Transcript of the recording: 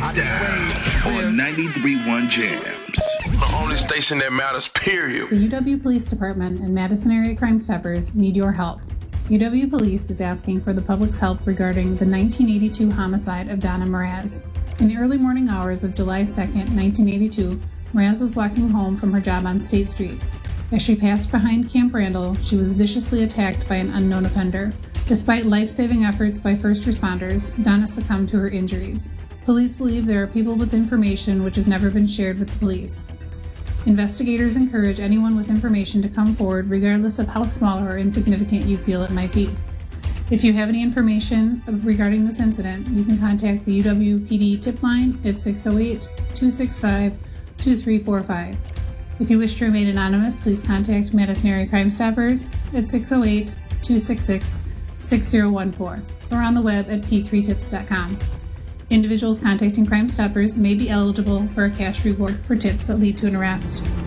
It's time on 93.1 Jams. The only station that matters, period. The UW Police Department and Madison Area Crime Stoppers need your help. UW Police is asking for the public's help regarding the 1982 homicide of Donna Mraz. In the early morning hours of July 2nd, 1982, Mraz was walking home from her job on State Street. As she passed behind Camp Randall, she was viciously attacked by an unknown offender. Despite life-saving efforts by first responders, Donna succumbed to her injuries. Police believe there are people with information which has never been shared with the police. Investigators encourage anyone with information to come forward regardless of how small or insignificant you feel it might be. If you have any information regarding this incident, you can contact the UW-PD tip line at 608-265-2345. If you wish to remain anonymous, please contact Madison Area Crime Stoppers at 608-266-6014 or on the web at p3tips.com. Individuals contacting Crime Stoppers may be eligible for a cash reward for tips that lead to an arrest.